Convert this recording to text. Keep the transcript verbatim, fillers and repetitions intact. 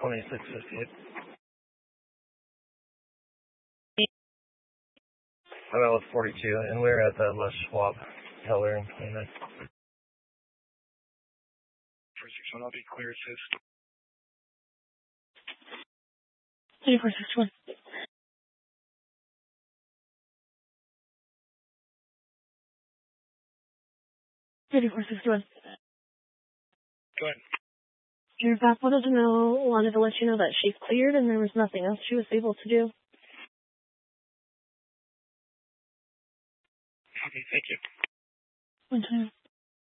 twenty-six fifty-eight. I'm out with forty-two, and we're at the Les Schwab Heller and twenty-nine. four six one, I'll be clear, it says. eighty-four sixty-one. eighty-four sixty-one. Go ahead. Your back wanted to know, wanted to let you know that she's cleared and there was nothing else she was able to do. Okay, thank you. One time.